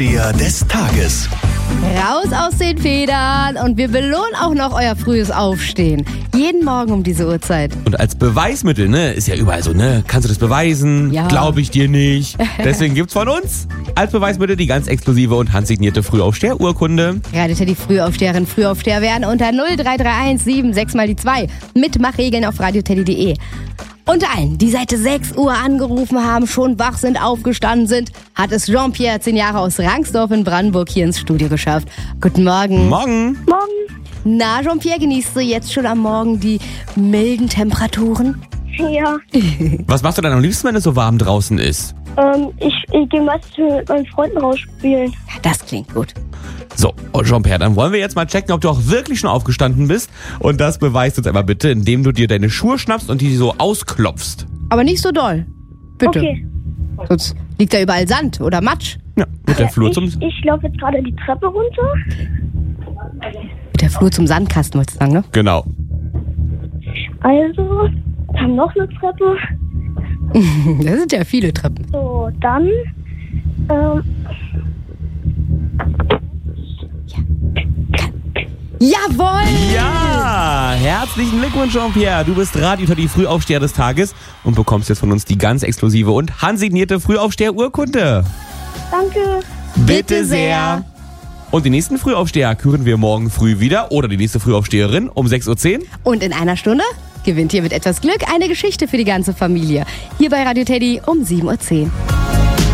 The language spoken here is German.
Der des Tages. Raus aus den Federn und wir belohnen auch noch euer frühes Aufstehen. Jeden Morgen um diese Uhrzeit. Und als Beweismittel, ne, ist ja überall so, ne, kannst du das beweisen? Ja. Glaube ich dir nicht. Deswegen gibt's von uns als Beweismittel die ganz exklusive und handsignierte Frühaufsteher-Urkunde. Radio Teddy Frühaufsteherin, Frühaufsteher werden unter 0331 76 mal die 2. Mitmachregeln auf radioteddy.de. Unter allen, die seit 6 Uhr angerufen haben, schon wach sind, aufgestanden sind, hat es Jean-Pierre, 10 Jahre aus Rangsdorf in Brandenburg, hier ins Studio geschafft. Guten Morgen. Morgen. Morgen. Na, Jean-Pierre, genießt du jetzt schon am Morgen die milden Temperaturen? Ja. Was machst du dann am liebsten, wenn es so warm draußen ist? Ich gehe meistens mit meinen Freunden rausspielen. Ja, das klingt gut. So, Jean-Pierre, dann wollen wir jetzt mal checken, ob du auch wirklich schon aufgestanden bist. Und das beweist uns einmal bitte, indem du dir deine Schuhe schnappst und die so ausklopfst. Aber nicht so doll. Bitte. Okay. Sonst liegt da überall Sand oder Matsch. Ja, mit der Flur zum... Ich laufe jetzt gerade die Treppe runter. Mit der Flur zum Sandkasten, wolltest du sagen, ne? Genau. Also, dann noch eine Treppe. Das sind ja viele Treppen. So, dann, Jawohl! Ja, herzlichen Glückwunsch, Jean-Pierre. Du bist Radio Teddy Frühaufsteher des Tages und bekommst jetzt von uns die ganz exklusive und handsignierte Frühaufsteher-Urkunde. danke. Bitte sehr. Und die nächsten Frühaufsteher küren wir morgen früh wieder oder die nächste Frühaufsteherin um 6.10 Uhr. Und in einer Stunde gewinnt ihr mit etwas Glück eine Geschichte für die ganze Familie. Hier bei Radio Teddy um 7.10 Uhr.